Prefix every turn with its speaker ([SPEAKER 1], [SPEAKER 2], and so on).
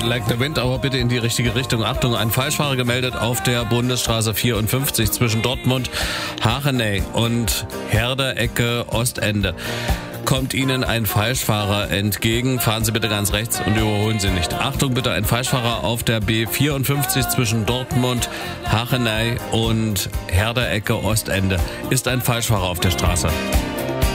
[SPEAKER 1] like the wind, aber bitte in die richtige Richtung. Achtung, ein Falschfahrer gemeldet auf der Bundesstraße 54 zwischen Dortmund, Hachenay und Herder, Ecke, Ostende. Kommt Ihnen ein Falschfahrer entgegen, fahren Sie bitte ganz rechts und überholen Sie nicht. Achtung bitte, ein Falschfahrer auf der B54 zwischen Dortmund, Hachenay und Herder, Ecke, Ostende. Ist ein Falschfahrer auf der Straße.